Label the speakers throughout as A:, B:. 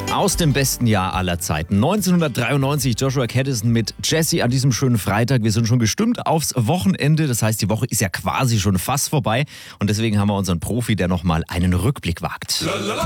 A: Aus dem besten Jahr aller Zeiten. 1993, Joshua Caddison mit Jesse an diesem schönen Freitag. Wir sind schon gestimmt aufs Wochenende. Das heißt, die Woche ist ja quasi schon fast vorbei. Und deswegen haben wir unseren Profi, der nochmal einen Rückblick wagt.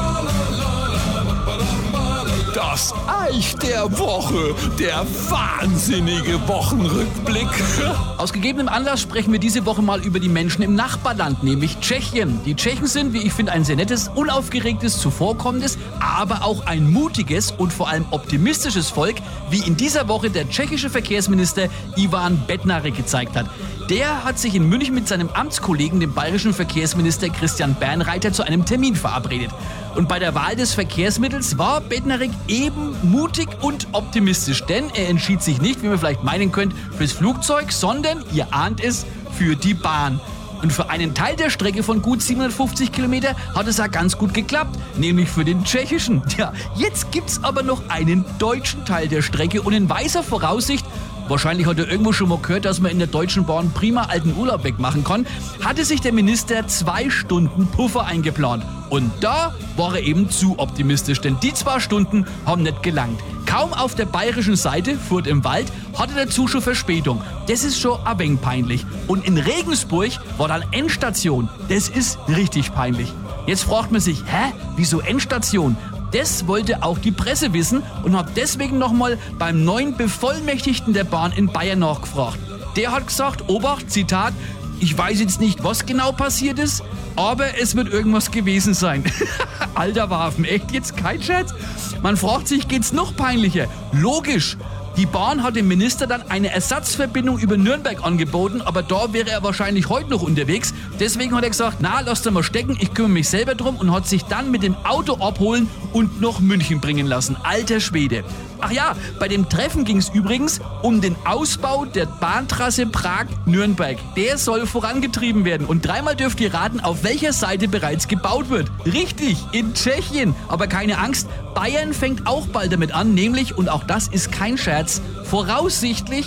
B: Das Eich der Woche, der wahnsinnige Wochenrückblick.
C: Aus gegebenem Anlass sprechen wir diese Woche mal über die Menschen im Nachbarland, nämlich Tschechien. Die Tschechen sind, wie ich finde, ein sehr nettes, unaufgeregtes, zuvorkommendes, aber auch ein mutiges und vor allem optimistisches Volk, wie in dieser Woche der tschechische Verkehrsminister Ivan Bednářek gezeigt hat. Der hat sich in München mit seinem Amtskollegen, dem bayerischen Verkehrsminister Christian Bernreiter, zu einem Termin verabredet. Und bei der Wahl des Verkehrsmittels war Bednářek eben mutig und optimistisch, denn er entschied sich nicht, wie man vielleicht meinen könnte, fürs Flugzeug, sondern, ihr ahnt es, für die Bahn. Und für einen Teil der Strecke von gut 750 Kilometer hat es ja ganz gut geklappt, nämlich für den tschechischen. Ja, jetzt gibt's aber noch einen deutschen Teil der Strecke und in weiser Voraussicht, wahrscheinlich hat er irgendwo schon mal gehört, dass man in der Deutschen Bahn prima alten Urlaub wegmachen kann, hatte sich der Minister 2 Stunden Puffer eingeplant. Und da war er eben zu optimistisch, denn die 2 Stunden haben nicht gelangt. Kaum auf der bayerischen Seite, Furt im Wald, hatte der Zug schon Verspätung. Das ist schon ein wenig peinlich. Und in Regensburg war dann Endstation. Das ist richtig peinlich. Jetzt fragt man sich, wieso Endstation? Das wollte auch die Presse wissen und hat deswegen nochmal beim neuen Bevollmächtigten der Bahn in Bayern nachgefragt. Der hat gesagt, Obacht, Zitat, ich weiß jetzt nicht, was genau passiert ist, aber es wird irgendwas gewesen sein. Alter Waffen, echt jetzt kein Scherz? Man fragt sich, geht's noch peinlicher? Logisch. Die Bahn hat dem Minister dann eine Ersatzverbindung über Nürnberg angeboten, aber da wäre er wahrscheinlich heute noch unterwegs. Deswegen hat er gesagt, na, lasst mal stecken, ich kümmere mich selber drum und hat sich dann mit dem Auto abholen und nach München bringen lassen. Alter Schwede. Ach ja, bei dem Treffen ging es übrigens um den Ausbau der Bahntrasse Prag-Nürnberg. Der soll vorangetrieben werden. Und dreimal dürft ihr raten, auf welcher Seite bereits gebaut wird. Richtig, in Tschechien. Aber keine Angst, Bayern fängt auch bald damit an, nämlich, und auch das ist kein Scherz, voraussichtlich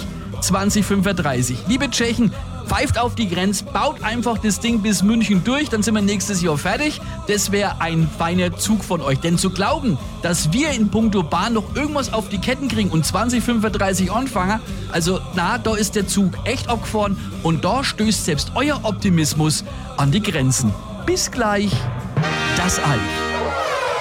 C: 2035. Liebe Tschechen, pfeift auf die Grenze, baut einfach das Ding bis München durch, dann sind wir nächstes Jahr fertig. Das wäre ein feiner Zug von euch. Denn zu glauben, dass wir in puncto Bahn noch irgendwas auf die Ketten kriegen und 2035 anfangen, also da ist der Zug echt abgefahren und da stößt selbst euer Optimismus an die Grenzen. Bis gleich, das Eich.